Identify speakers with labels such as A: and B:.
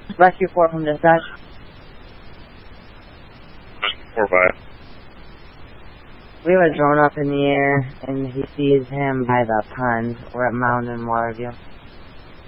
A: Rescue 4 from dispatch.
B: 4-5.
A: We have a drone up in the air, and he sees him by the pond. We're at Mound and Waterview.